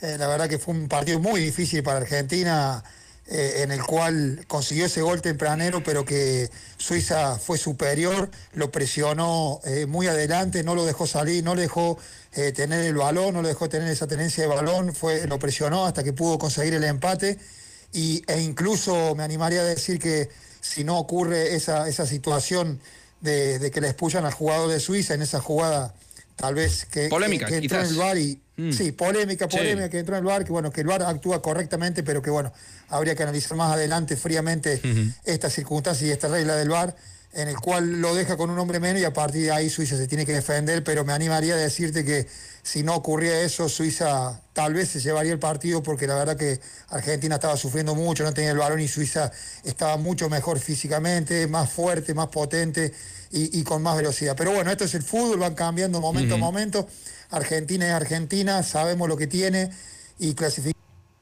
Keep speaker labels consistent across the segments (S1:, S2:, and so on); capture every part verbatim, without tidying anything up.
S1: Eh, la verdad que fue un partido muy difícil para Argentina, eh, en el cual consiguió ese gol tempranero, pero que Suiza fue superior, lo presionó eh, muy adelante, no lo dejó salir, no le dejó eh, tener el balón, no le dejó tener esa tenencia de balón, fue, lo presionó hasta que pudo conseguir el empate. Y, e incluso me animaría a decir que si no ocurre esa, esa situación de, de que le expulsan al jugador de Suiza en esa jugada, tal vez que,
S2: polémica,
S1: que, que entró
S2: quizás.
S1: en el V A R y mm. sí, polémica, polémica, sí. que entró en el V A R, que bueno, que el V A R actúa correctamente, pero que bueno, habría que analizar más adelante fríamente uh-huh. estas circunstancias y esta regla del V A R, en el cual lo deja con un hombre menos y a partir de ahí Suiza se tiene que defender, pero me animaría a decirte que si no ocurría eso, Suiza tal vez se llevaría el partido, porque la verdad que Argentina estaba sufriendo mucho, no tenía el balón y Suiza estaba mucho mejor físicamente, más fuerte, más potente y, y con más velocidad. Pero bueno, esto es el fútbol, van cambiando momento uh-huh. a momento. Argentina es Argentina, sabemos lo que tiene y clasifica.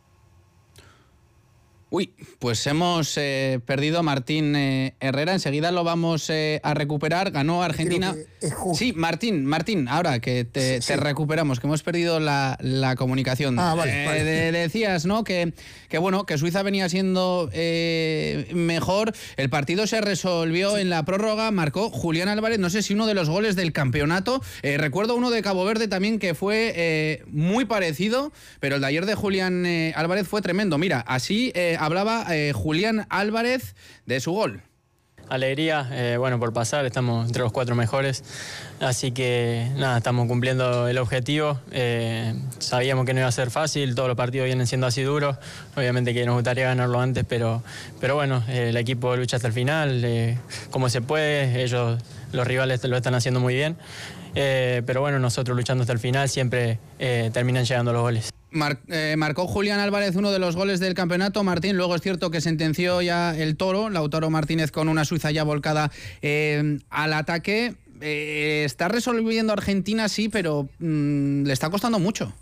S2: Uy, pues hemos eh, perdido a Martín eh, Herrera, enseguida lo vamos eh, a recuperar, ganó Argentina. Sí, Martín, Martín, ahora que te, sí, te sí. recuperamos, que hemos perdido la, la comunicación.
S1: Ah, vale,
S2: eh,
S1: vale.
S2: De, decías, ¿no? Que, que bueno, que Suiza venía siendo eh, mejor, el partido se resolvió sí. en la prórroga, marcó Julián Álvarez, no sé si uno de los goles del campeonato, eh, recuerdo uno de Cabo Verde también que fue eh, muy parecido, pero el de ayer de Julián eh, Álvarez fue tremendo. Mira, así... Eh, hablaba eh, Julián Álvarez de su gol.
S3: Alegría, eh, bueno, por pasar, estamos entre los cuatro mejores, así que nada, estamos cumpliendo el objetivo. Eh, sabíamos que no iba a ser fácil, todos los partidos vienen siendo así duros, obviamente que nos gustaría ganarlo antes, pero, pero bueno, eh, el equipo lucha hasta el final, eh, como se puede, ellos, los rivales lo están haciendo muy bien, eh, pero bueno, nosotros luchando hasta el final siempre eh, terminan llegando los goles.
S2: Mar, eh, marcó Julián Álvarez uno de los goles del campeonato, Martín. Luego es cierto que sentenció ya el Toro, Lautaro Martínez, con una Suiza ya volcada eh, al ataque. Eh, está resolviendo Argentina, sí, pero mmm, le está costando mucho.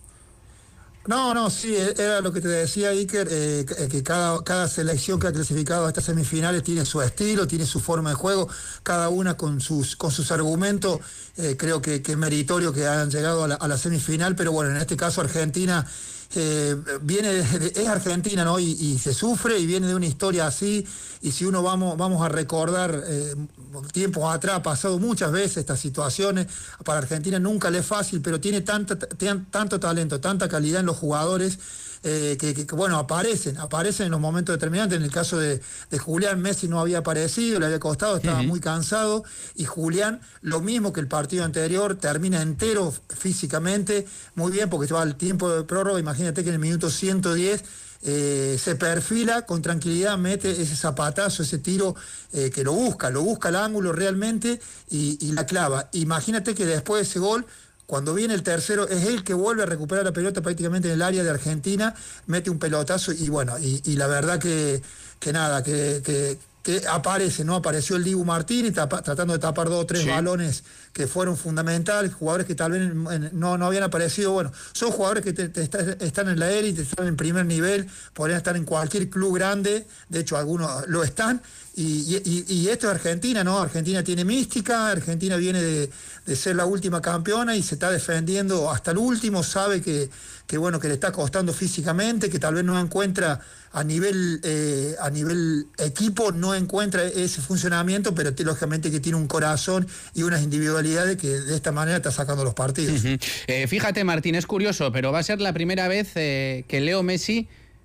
S1: No, no, sí, era lo que te decía, Iker, eh, que cada, cada selección que ha clasificado a estas semifinales tiene su estilo, tiene su forma de juego, cada una con sus, con sus argumentos. Eh, creo que, que es meritorio que hayan llegado a la, a la semifinal, pero bueno, en este caso Argentina eh, viene de, es Argentina, ¿no? Y, y se sufre y viene de una historia así, y si uno vamos, vamos a recordar eh, tiempos atrás, ha pasado muchas veces estas situaciones. Para Argentina nunca le es fácil, pero tiene tanta, tiene tanto talento, tanta calidad en los jugadores, eh, que, que, que bueno, aparecen, aparecen en los momentos determinantes. En el caso de, de Julián, Messi no había aparecido, le había costado, estaba uh-huh. muy cansado, y Julián, lo mismo que el partido anterior, termina entero físicamente, muy bien, porque va al tiempo de prórroga. Imagínate que en el minuto ciento diez Eh, se perfila con tranquilidad, mete ese zapatazo, ese tiro eh, que lo busca, lo busca el ángulo realmente y, y la clava. Imagínate que después de ese gol, cuando viene el tercero, es él que vuelve a recuperar la pelota prácticamente en el área de Argentina, mete un pelotazo y bueno, y, y la verdad que, que nada, que, que, que aparece, ¿no? Apareció el Dibu Martínez tapa, tratando de tapar dos o tres sí. balones que fueron fundamentales, jugadores que tal vez no, no habían aparecido. Bueno, son jugadores que te, te está, están en la élite, están en primer nivel, podrían estar en cualquier club grande, de hecho algunos lo están, y, y, y esto es Argentina, ¿no? Argentina tiene mística, Argentina viene de, de ser la última campeona y se está defendiendo hasta el último, sabe que, que bueno, que le está costando físicamente, que tal vez no encuentra a nivel eh, a nivel equipo, no encuentra ese funcionamiento, pero t- lógicamente que tiene un corazón y unas individualidades que de esta manera está sacando los partidos.
S2: Uh-huh. Eh, fíjate, Martín, es curioso, pero va a ser la primera vez eh, que Leo Messi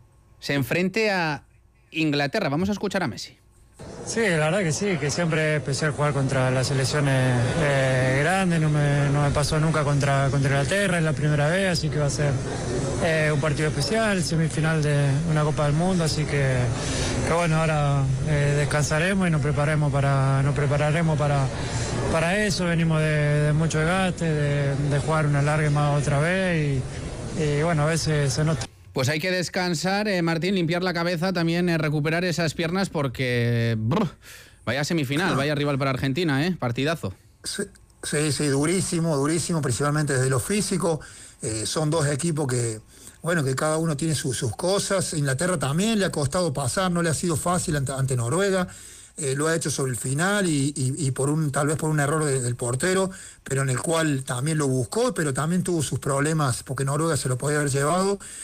S2: se enfrente a Inglaterra. Vamos a escuchar a Messi.
S4: Sí, la verdad que sí, que siempre es especial jugar contra las selecciones eh, grandes, no me, no me pasó nunca contra, contra Inglaterra, es la primera vez, así que va a ser eh, un partido especial, semifinal de una Copa del Mundo, así que, que bueno, ahora eh, descansaremos y nos preparemos para, nos prepararemos para, para eso, venimos de, de mucho desgaste, de, de jugar una larga más otra vez y, y bueno, a veces se nota.
S2: Pues hay que descansar, eh, Martín, limpiar la cabeza, también eh, recuperar esas piernas porque brr, vaya semifinal, no. vaya rival para Argentina, ¿eh? Partidazo.
S1: Sí, sí, sí, durísimo, durísimo, principalmente desde lo físico. Eh, son dos equipos que, bueno, que cada uno tiene su, sus cosas. Inglaterra también le ha costado pasar, no le ha sido fácil ante, ante Noruega. Eh, lo ha hecho sobre el final y, y, y por un tal vez por un error de, del portero, pero en el cual también lo buscó, pero también tuvo sus problemas porque Noruega se lo podía haber llevado.